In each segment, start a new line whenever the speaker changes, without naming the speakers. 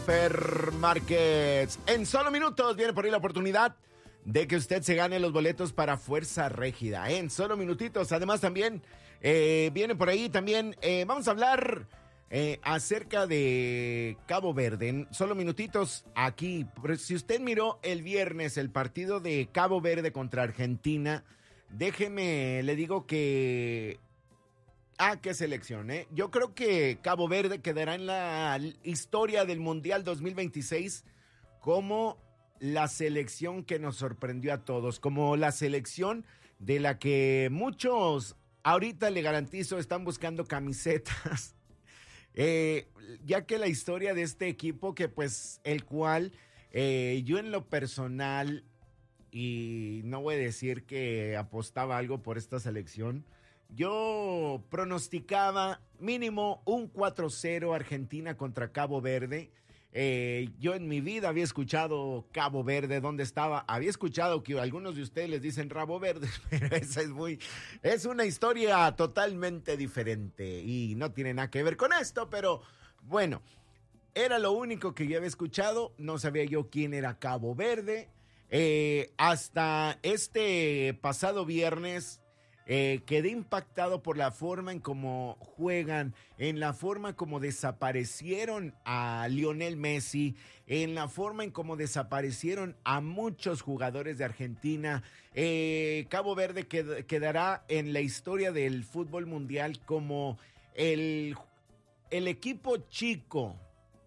Fer Márquez. En solo minutos viene por ahí la oportunidad de que usted se gane los boletos para Fuerza Régida. En solo minutitos. Además también viene por ahí también, vamos a hablar acerca de Cabo Verde. En solo minutitos aquí. Si usted miró el viernes el partido de Cabo Verde contra Argentina, déjeme, le digo que... qué selección, ¿eh? Yo creo que Cabo Verde quedará en la historia del Mundial 2026 como la selección que nos sorprendió a todos, como la selección de la que muchos, ahorita le garantizo, están buscando camisetas. Ya que la historia de este equipo, que pues el cual yo en lo personal, y no voy a decir que apostaba algo por esta selección, yo pronosticaba mínimo un 4-0 Argentina contra Cabo Verde. Yo en mi vida había escuchado Cabo Verde, ¿dónde estaba? Había escuchado que algunos de ustedes les dicen Rabo Verde, pero esa es una historia totalmente diferente y no tiene nada que ver con esto, pero bueno, era lo único que yo había escuchado, no sabía yo quién era Cabo Verde. Hasta este pasado viernes quedé impactado por la forma en cómo juegan, en la forma como desaparecieron a Lionel Messi, en la forma en cómo desaparecieron a muchos jugadores de Argentina. Cabo Verde quedará en la historia del fútbol mundial como el equipo chico,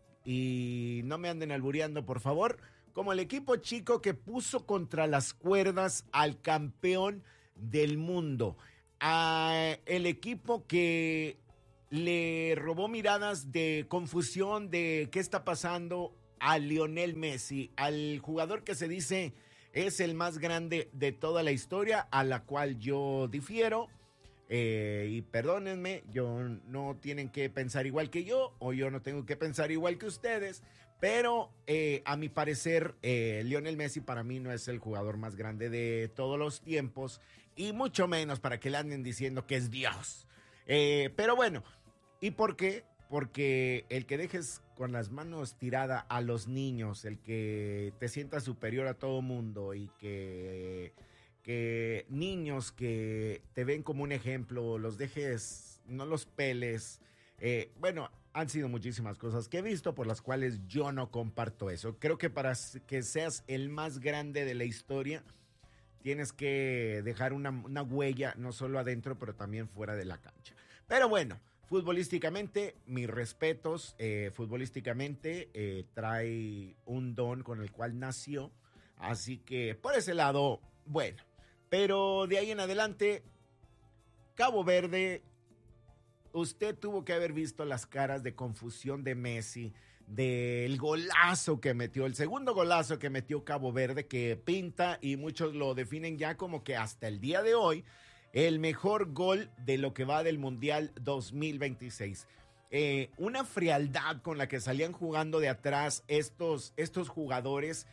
y no me anden albureando por favor, como el equipo chico que puso contra las cuerdas al campeón del mundo, el equipo que le robó miradas de confusión de qué está pasando a Lionel Messi, al jugador que se dice es el más grande de toda la historia, a la cual yo difiero, y perdónenme, no tienen que pensar igual que yo, o yo no tengo que pensar igual que ustedes, pero a mi parecer Lionel Messi para mí no es el jugador más grande de todos los tiempos, y mucho menos para que le anden diciendo que es Dios. Pero bueno, ¿y por qué? Porque el que dejes con las manos tiradas a los niños, el que te sientas superior a todo mundo y que niños que te ven como un ejemplo, los dejes, no los peles. Bueno, han sido muchísimas cosas que he visto por las cuales yo no comparto eso. Creo que para que seas el más grande de la historia, tienes que dejar una huella, no solo adentro, pero también fuera de la cancha. Pero bueno, futbolísticamente, mis respetos. Futbolísticamente trae un don con el cual nació. Así que por ese lado, bueno. Pero de ahí en adelante, Cabo Verde, usted tuvo que haber visto las caras de confusión de Messi, del golazo que metió, el segundo golazo que metió Cabo Verde, que pinta y muchos lo definen ya como que hasta el día de hoy, el mejor gol de lo que va del Mundial 2026. Una frialdad con la que salían jugando de atrás estos jugadores,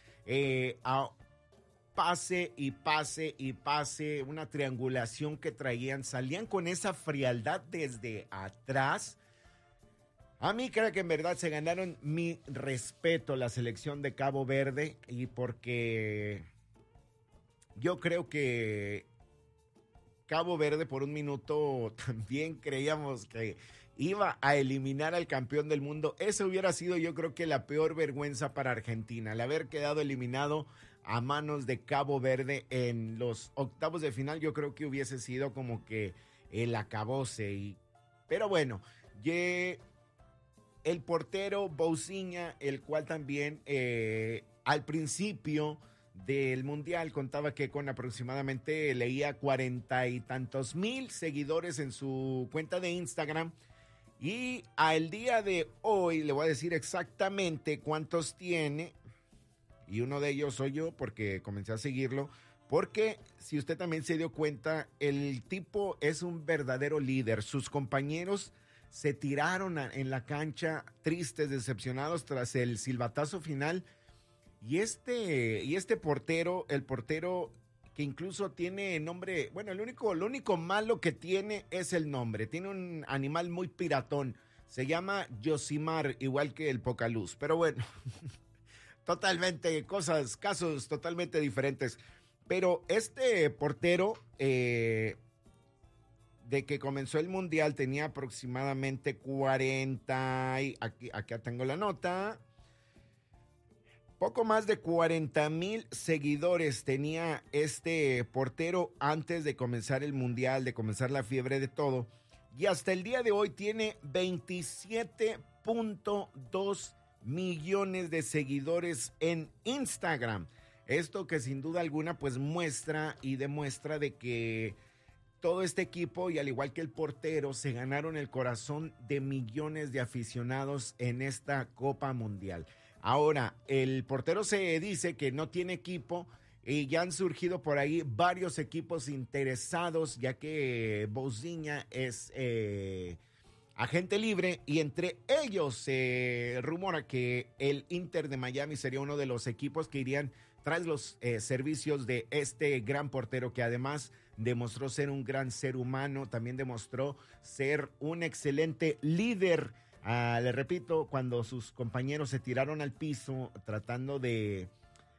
pase y pase y pase, una triangulación que traían, salían con esa frialdad desde atrás. A mí creo que en verdad se ganaron mi respeto la selección de Cabo Verde, y porque yo creo que Cabo Verde por un minuto también creíamos que iba a eliminar al campeón del mundo. Eso hubiera sido, yo creo que la peor vergüenza para Argentina, el haber quedado eliminado a manos de Cabo Verde en los octavos de final. Yo creo que hubiese sido como que el acabose. Pero bueno, el portero Bousinha, el cual también al principio del Mundial contaba que con aproximadamente, leía 40 y tantos mil seguidores en su cuenta de Instagram, y al día de hoy le voy a decir exactamente cuántos tiene, y uno de ellos soy yo porque comencé a seguirlo, porque si usted también se dio cuenta, el tipo es un verdadero líder. Sus compañeros se tiraron en la cancha tristes, decepcionados tras el silbatazo final. Y este portero, el portero que incluso tiene nombre, bueno, lo único malo que tiene es el nombre. Tiene un animal muy piratón. Se llama Yosimar, igual que el Pocaluz. Pero bueno, totalmente, casos totalmente diferentes. Pero este portero, de que comenzó el Mundial, tenía aproximadamente 40, aquí tengo la nota, poco más de 40,000 seguidores tenía este portero antes de comenzar el Mundial, de comenzar la fiebre de todo. Y hasta el día de hoy tiene 27.2 millones de seguidores en Instagram. Esto que sin duda alguna pues muestra y demuestra de que todo este equipo y al igual que el portero se ganaron el corazón de millones de aficionados en esta Copa Mundial. Ahora, el portero se dice que no tiene equipo y ya han surgido por ahí varios equipos interesados, ya que Boziña es agente libre y entre ellos se rumora que el Inter de Miami sería uno de los equipos que irían tras los servicios de este gran portero que además demostró ser un gran ser humano, también demostró ser un excelente líder. Le repito, cuando sus compañeros se tiraron al piso tratando de,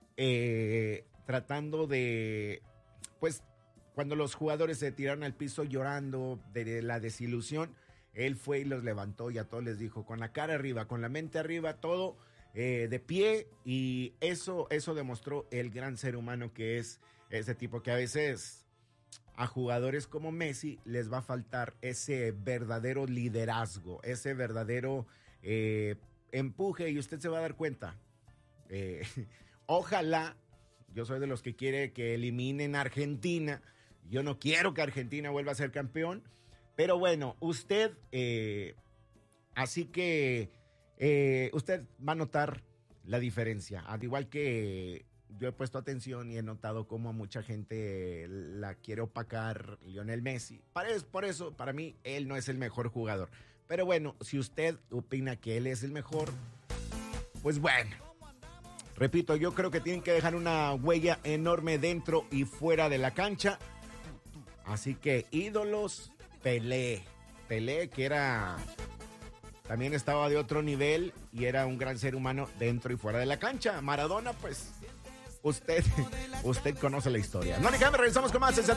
pues, cuando los jugadores se tiraron al piso llorando de la desilusión, él fue y los levantó y a todos les dijo, con la cara arriba, con la mente arriba, todo de pie, y eso demostró el gran ser humano que es ese tipo, que a veces a jugadores como Messi les va a faltar ese verdadero liderazgo, ese verdadero empuje, y usted se va a dar cuenta. Ojalá, yo soy de los que quiere que eliminen a Argentina, yo no quiero que Argentina vuelva a ser campeón, pero bueno, usted, así que usted va a notar la diferencia, al igual que yo he puesto atención y he notado cómo a mucha gente la quiere opacar Lionel Messi. Por eso, para mí, él no es el mejor jugador. Pero bueno, si usted opina que él es el mejor, pues bueno. Repito, yo creo que tienen que dejar una huella enorme dentro y fuera de la cancha. Así que ídolos, Pelé, que era... también estaba de otro nivel y era un gran ser humano dentro y fuera de la cancha. Maradona, pues... Usted conoce la historia. No, ni que regresamos con más.